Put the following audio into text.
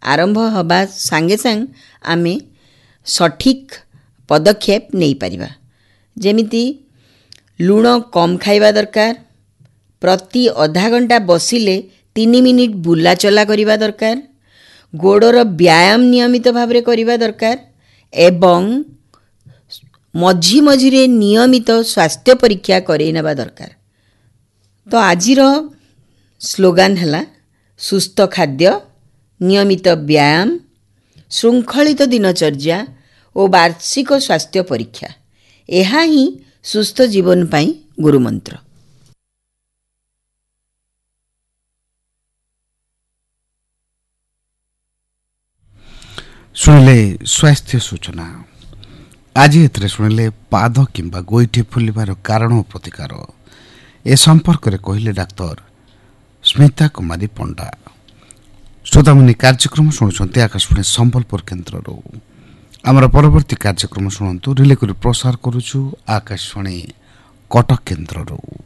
आरंभ हवा सांगे सांग आमे सठिक पदक्षेप नहीं पारिबा। जेमिति लुण कम खाइबा दरकार, प्रति आधा घंटा बसिले 3 मिनिट बुला चला करिबा दरकार, गोड़र व्यायाम नियमित भाव में करिबा दरकार एवं मझी मझिरे नियमित स्वास्थ्य परीक्षा करई नेबा दरकार। तो आजिर स्लोगान हैला सुस्थ खाद्य, नियमित व्यायाम, श्रृंखलित दिनचर्या और वार्षिक स्वास्थ्य परीक्षा। एहा ही सुस्थ जीवन पाई गुरुमंत्र। शुणिले स्वास्थ्य सूचना। आज एथरे शुणिले पाद किंबा गोईठी फुलिबार कारण और प्रतिकार ए संपर्क में कहले डाक्तर स्मिता कुमारी पंडा। श्रोतामुनि कार्यक्रम शुणुंट आकाशवाणी संबलपुर केन्द्र। आमर परवर्ती कार्यक्रम शुणु रिले कर प्रसार करुचु आकाशवाणी कटक केन्द्र।